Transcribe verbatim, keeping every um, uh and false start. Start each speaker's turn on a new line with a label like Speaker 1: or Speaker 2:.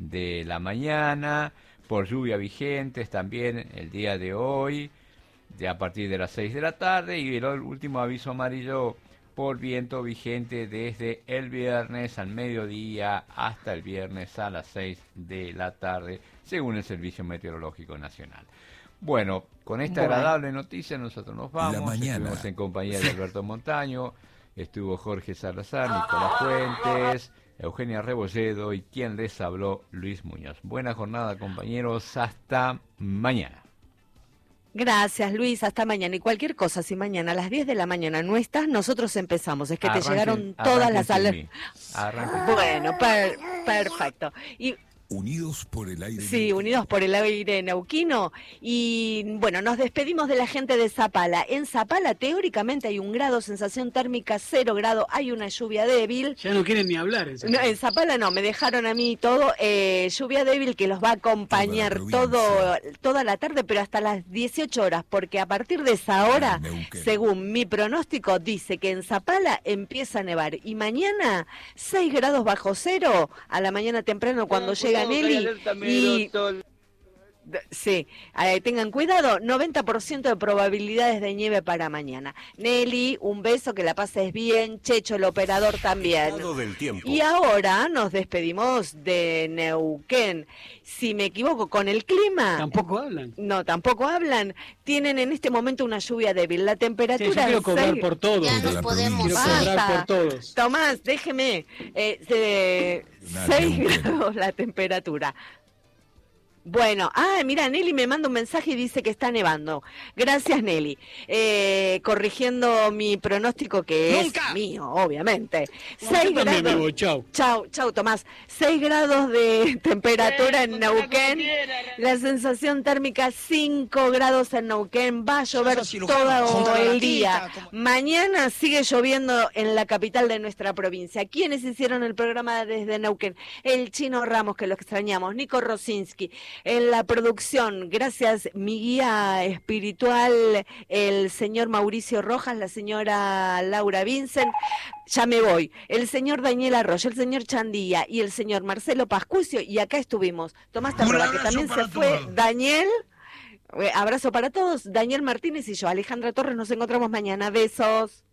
Speaker 1: de la mañana, por lluvia vigentes también el día de hoy, de a partir de las seis de la tarde, y el último aviso amarillo por viento vigente desde el viernes al mediodía hasta el viernes a las seis de la tarde, según el Servicio Meteorológico Nacional. Bueno, con esta bueno. agradable noticia nosotros nos vamos. Estuvimos en compañía de Alberto Montaño, estuvo Jorge Salazar, Nicolás Fuentes, Eugenia Rebolledo y quien les habló, Luis Muñoz. Buena jornada, compañeros, hasta mañana.
Speaker 2: Gracias, Luis, hasta mañana. Y cualquier cosa, si mañana a las diez de la mañana no estás, nosotros empezamos. Es que arranque, te llegaron todas las alertas. Bueno, per, perfecto. Y
Speaker 3: Unidos por el aire.
Speaker 2: Sí, unidos por el aire neuquino. Y bueno, nos despedimos de la gente de Zapala. En Zapala teóricamente hay un grado, sensación térmica cero grado, hay una lluvia débil.
Speaker 4: Ya no quieren ni hablar. En
Speaker 2: Zapala no, en Zapala no, me dejaron a mí todo. Eh, lluvia débil que los va a acompañar todo toda la tarde, pero hasta las dieciocho horas, porque a partir de esa hora, según mi pronóstico, dice que en Zapala empieza a nevar. Y mañana seis grados bajo cero, a la mañana temprano cuando llega Nelly, y sí, eh, tengan cuidado, noventa por ciento de probabilidades de nieve para mañana. Nelly, un beso, que la pases bien. Checho, el operador, también.
Speaker 3: Del tiempo.
Speaker 2: Y ahora nos despedimos de Neuquén. Si me equivoco con el clima...
Speaker 4: ¿Tampoco hablan?
Speaker 2: No, tampoco hablan. Tienen en este momento una lluvia débil. La temperatura...
Speaker 4: Sí, yo quiero cobrar
Speaker 2: seis...
Speaker 4: por todos.
Speaker 5: Ya nos podemos...
Speaker 4: Quiero cobrar por todos.
Speaker 2: Tomás, déjeme. Eh, de seis grados la temperatura. Bueno, ah, mira, Nelly me manda un mensaje y dice que está nevando. Gracias, Nelly. Eh, corrigiendo mi pronóstico, que
Speaker 4: ¡Nunca!
Speaker 2: Es mío, obviamente.
Speaker 4: No,
Speaker 2: seis
Speaker 4: yo
Speaker 2: grados.
Speaker 4: Vivo, chau.
Speaker 2: Chau, chau, Tomás. seis grados de temperatura en Neuquén. La sensación térmica cinco grados en Neuquén. Va a llover todo el día. Mañana sigue lloviendo en la capital de nuestra provincia. ¿Quiénes hicieron el programa desde Neuquén? El Chino Ramos, que lo extrañamos. Nico Rosinski. En la producción, gracias, mi guía espiritual, el señor Mauricio Rojas, la señora Laura Vincent, ya me voy, el señor Daniel Arroyo, el señor Chandía y el señor Marcelo Pascucio, y acá estuvimos. Tomás Tarrola, que también se fue, todos. Daniel, eh, abrazo para todos, Daniel Martínez y yo, Alejandra Torres, nos encontramos mañana, besos.